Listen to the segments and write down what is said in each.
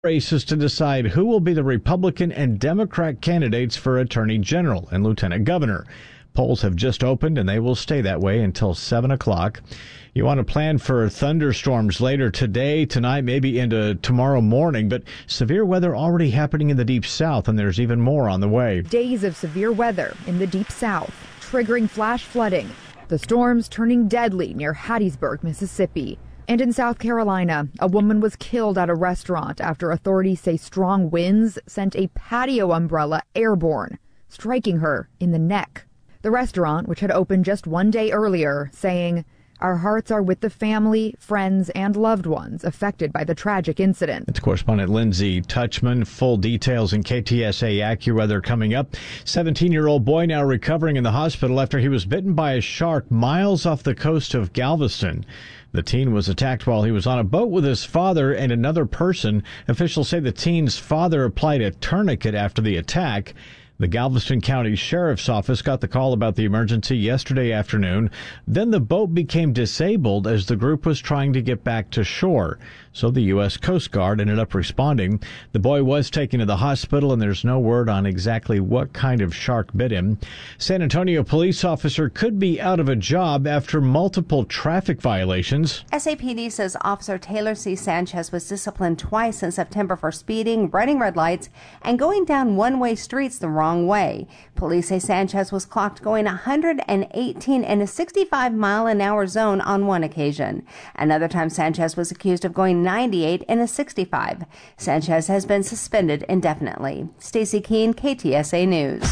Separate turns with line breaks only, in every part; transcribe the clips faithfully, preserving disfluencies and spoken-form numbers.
races to decide who will be the Republican and Democrat candidates for Attorney General and Lieutenant Governor. Polls have just opened, and they will stay that way until seven o'clock. You want to plan for thunderstorms later today, tonight, maybe into tomorrow morning, but severe weather already happening in the Deep South, and there's even more on the way.
Days of severe weather in the Deep South, triggering flash flooding. The storms turning deadly near Hattiesburg, Mississippi. And in South Carolina, a woman was killed at a restaurant after authorities say strong winds sent a patio umbrella airborne, striking her in the neck. The restaurant, which had opened just one day earlier, saying, "Our hearts are with the family, friends, and loved ones affected by the tragic incident."
It's correspondent Lindsay Touchman. Full details in K T S A AccuWeather coming up. seventeen-year-old boy now recovering in the hospital after he was bitten by a shark miles off the coast of Galveston. The teen was attacked while he was on a boat with his father and another person. Officials say the teen's father applied a tourniquet after the attack. The Galveston County Sheriff's Office got the call about the emergency yesterday afternoon. Then the boat became disabled as the group was trying to get back to shore. So the U S Coast Guard ended up responding. The boy was taken to the hospital, and there's no word on exactly what kind of shark bit him. San Antonio police officer could be out of a job after multiple traffic violations.
S A P D says Officer Taylor C. Sanchez was disciplined twice in September for speeding, running red lights, and going down one-way streets the wrong way. Police say Sanchez was clocked going one hundred eighteen in a sixty-five mile an hour zone on one occasion. Another time Sanchez was accused of going ninety-eight in a sixty-five. Sanchez has been suspended indefinitely. Stacey Keene, K T S A News.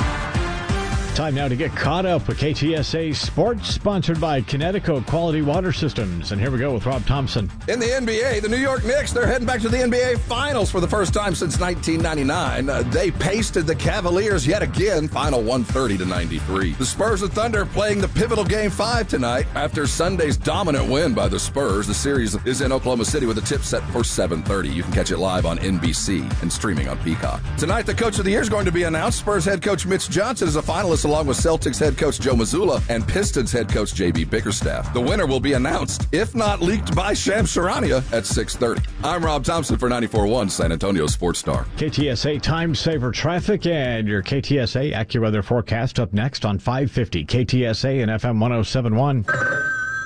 Time now to get caught up with K T S A Sports, sponsored by Connecticut Quality Water Systems. And here we go with Rob Thompson.
In the N B A, the New York Knicks, they're heading back to the N B A Finals for the first time since nineteen ninety-nine. Uh, they pasted the Cavaliers yet again, final one thirty to ninety-three. The Spurs and Thunder playing the pivotal Game five tonight. After Sunday's dominant win by the Spurs, the series is in Oklahoma City with a tip set for seven thirty. You can catch it live on N B C and streaming on Peacock. Tonight, the Coach of the Year is going to be announced. Spurs head coach Mitch Johnson is a finalist, along with Celtics head coach Joe Mazzulla and Pistons head coach J B Bickerstaff. The winner will be announced, if not leaked by Shams Charania, at six thirty. I'm Rob Thompson for ninety-four point one San Antonio Sports Star.
K T S A Time Saver Traffic and your K T S A AccuWeather forecast up next on five fifty K T S A and F M one oh seven point one.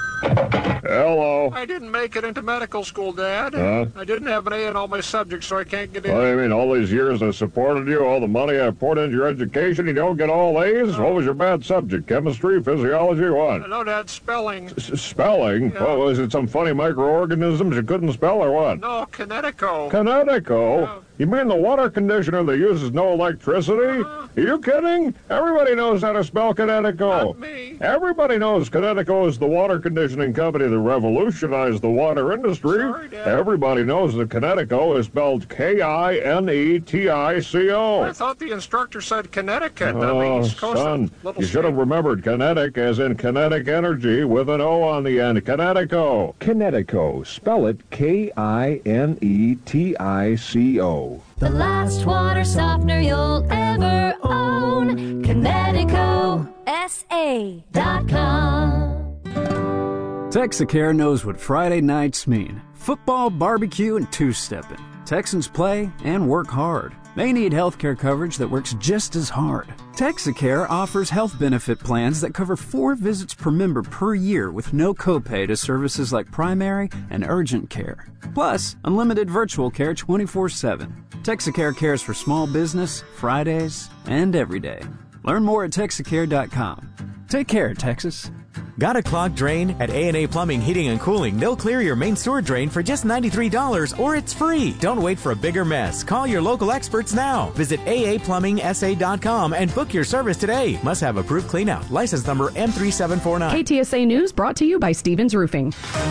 Hello.
I didn't make it into medical school, Dad.
Huh?
I didn't have an A in all my subjects, so I can't get in.
What do you mean, all these years I supported you, all the money I poured into your education, you don't get all A's? What was your bad subject? Chemistry, physiology, what?
No, Dad, spelling.
S- spelling?
Yeah.
What, was it some funny microorganisms you couldn't spell or what?
No, Connecticut.
Connecticut?
Yeah.
You mean the water conditioner that uses no electricity?
Uh,
Are you kidding? Everybody knows how to spell Connecticut.
Not me.
Everybody knows Connecticut is the water conditioning company that revolutionized the water industry.
Sorry, Dad.
Everybody knows that Connecticut is spelled K I N E T I C O.
I thought the instructor said Connecticut.
Oh,
on the East Coast,
son,
little
you should have
state.
remembered kinetic as in kinetic energy with an O on the end. Connecticut. Connecticut. Spell it K I N E T I C O.
The last water softener you'll ever own. Connecticut S A dot com.
Texacare knows what Friday nights mean. Football, barbecue, and two-stepping. Texans play and work hard. They need healthcare coverage that works just as hard. Texacare offers health benefit plans that cover four visits per member per year with no copay to services like primary and urgent care. Plus, unlimited virtual care twenty-four seven. Texacare cares for small business, Fridays, and every day. Learn more at Texacare dot com. Take care, Texas.
Got a clogged drain? At A and A Plumbing, Heating, and Cooling, they'll clear your main sewer drain for just ninety-three dollars, or it's free. Don't wait for a bigger mess. Call your local experts now. Visit A A Plumbing S A dot com and book your service today. Must have approved cleanout. License number M three seven four nine.
K T S A News brought to you by Stevens Roofing.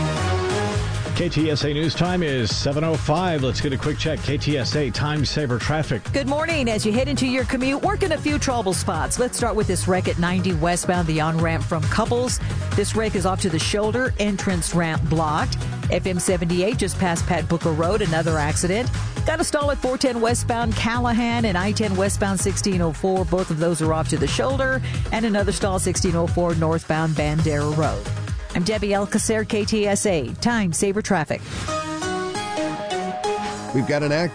K T S A News time is seven oh five. Let's get a quick check. K T S A Time Saver Traffic.
Good morning. As you head into your commute, working a few trouble spots. Let's start with this wreck at ninety westbound, the on-ramp from Couples. This wreck is off to the shoulder. Entrance ramp blocked. F M seventy-eight just past Pat Booker Road, another accident. Got a stall at four ten westbound Callahan and I ten westbound sixteen oh four. Both of those are off to the shoulder. And another stall sixteen oh four northbound Bandera Road. I'm Debbie Alcacer, K T S A Time Saver Traffic.
We've got an act